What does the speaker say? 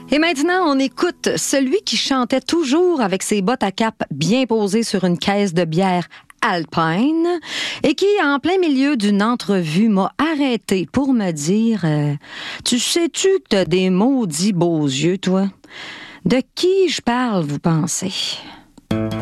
Et maintenant, on écoute celui qui chantait toujours avec ses bottes à cap bien posées sur une caisse de bière Alpine et qui, en plein milieu d'une entrevue, m'a arrêté pour me dire Tu sais-tu que t'as des maudits beaux yeux, toi? De qui je parle, vous pensez?